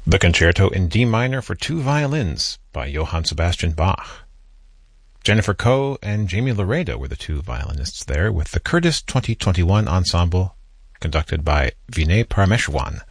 The Concerto in D minor for two violins by Johann Sebastian Bach. Jennifer Coe and Jamie Laredo were the two violinists there, with the Curtis 2021 Ensemble, conducted by Vinay Parameshwan.